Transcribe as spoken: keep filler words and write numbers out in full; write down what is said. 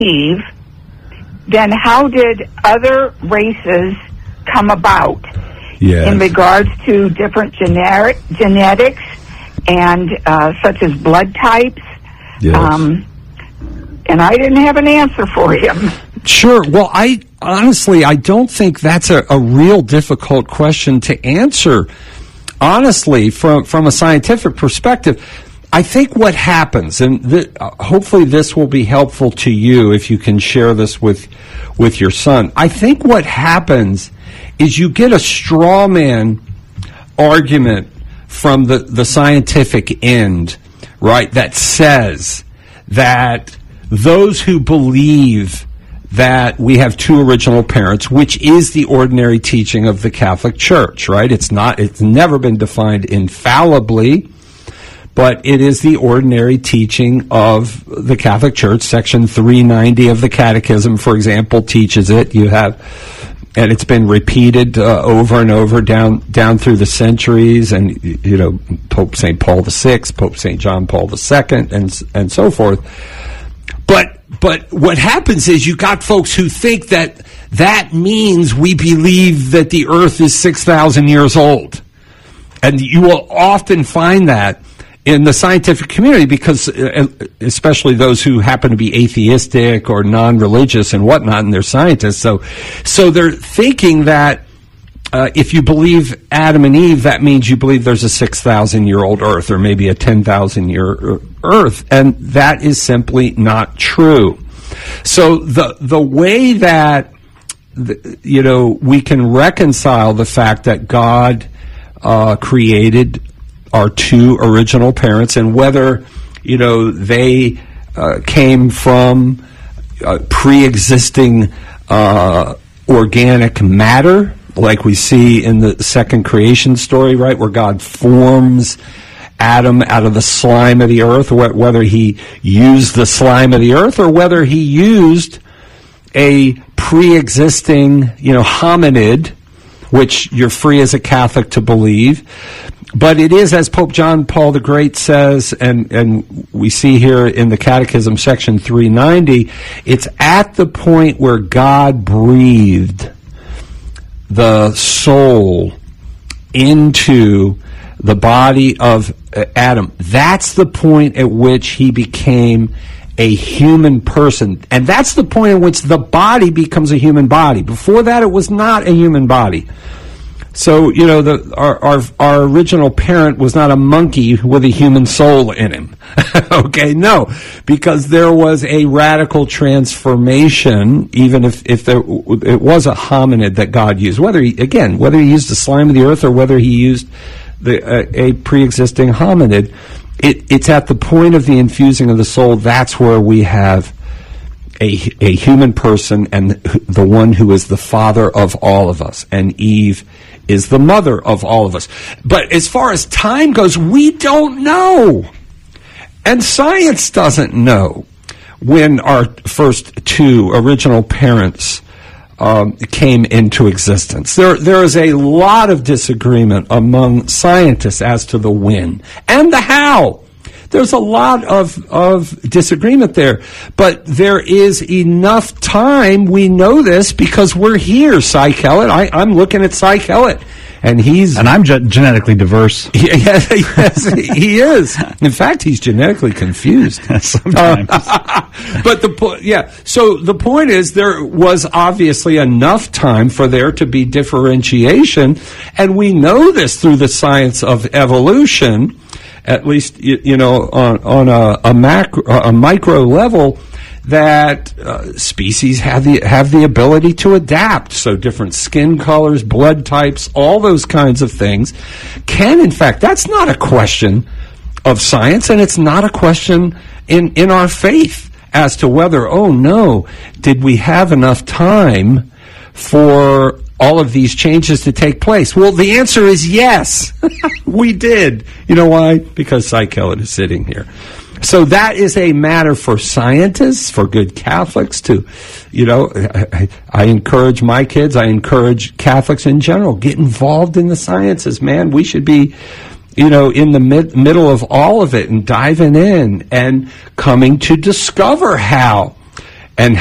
Eve, then how did other races come about yes. in regards to different generic, genetics and uh, such as blood types? Yes. Um, and I didn't have an answer for him. Sure. Well, I honestly, I don't think that's a, a real difficult question to answer. Honestly, from from a scientific perspective, I think what happens, and th- hopefully this will be helpful to you if you can share this with with your son. I think what happens is you get a straw man argument from the, the scientific end, right, that says that those who believe that we have two original parents, which is the ordinary teaching of the Catholic Church, right? It's not, it's never been defined infallibly, but it is the ordinary teaching of the Catholic Church. Section three ninety of the Catechism, for example, teaches it. You have, and it's been repeated uh, over and over down down through the centuries, and you know, Pope Saint Paul the Sixth, Pope Saint John Paul the Second, and and so forth. But but what happens is you got folks who think that that means we believe that the Earth is six thousand years old, and you will often find that in the scientific community, because especially those who happen to be atheistic or non-religious and whatnot, and they're scientists, so so they're thinking that uh, if you believe Adam and Eve, that means you believe there's a six thousand year old Earth, or maybe a ten thousand year Earth, and that is simply not true. So the the way that the, you know we can reconcile the fact that God uh, created our two original parents, and whether you know they uh, came from uh, pre-existing uh, organic matter, like we see in the second creation story, right, where God forms Adam out of the slime of the earth, or whether he used the slime of the earth, or whether he used a pre-existing, you know, hominid, which you're free as a Catholic to believe. But it is, as Pope John Paul the Great says, and, and we see here in the Catechism, section three ninety, it's at the point where God breathed the soul into the body of Adam. That's the point at which he became a human person. And that's the point at which the body becomes a human body. Before that, it was not a human body. So, you know, the, our, our our original parent was not a monkey with a human soul in him. Okay, no, because there was a radical transformation, even if, if there, it was a hominid that God used. Whether he, again, whether he used the slime of the earth or whether he used the uh, a pre-existing hominid, it, it's at the point of the infusing of the soul, that's where we have a, a human person, and the one who is the father of all of us. And Eve is the mother of all of us. But as far as time goes, we don't know. And science doesn't know when our first two original parents um, came into existence. There, there is a lot of disagreement among scientists as to the when and the how. There's a lot of, of disagreement there, but there is enough time. We know this because we're here, Cy Kellett. I, I'm looking at Cy Kellett, and he's... And I'm ge- genetically diverse. Yes, yes, he is. In fact, he's genetically confused. Sometimes. Uh, but the point, yeah, so the point is there was obviously enough time for there to be differentiation, and we know this through the science of evolution, at least, you, you know, on, on a, a macro, a micro level, that uh, species have the have the ability to adapt. So different skin colors, blood types, all those kinds of things can, in fact, that's not a question of science, and it's not a question in, in our faith as to whether, oh no, did we have enough time for all of these changes to take place? Well, the answer is yes. We did. You know why? Because Cy Kellett is sitting here. So that is a matter for scientists, for good Catholics to, you know, I, I encourage my kids, I encourage Catholics in general, get involved in the sciences, man. We should be, you know, in the mid, middle of all of it and diving in and coming to discover how